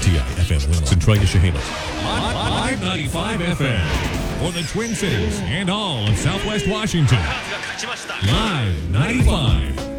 RTI FM Centralia Chehalis. Live 95 FM for the Twin Cities and all of Southwest Washington. Live 95.